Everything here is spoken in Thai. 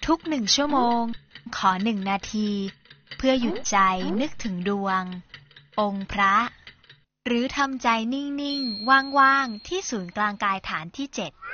ทุก1 ชั่วโมงขอ1 นาทีเพื่อหยุดใจนึกถึงดวงองค์พระหรือทำใจนิ่งๆว่างๆที่ศูนย์กลางกายฐานที่7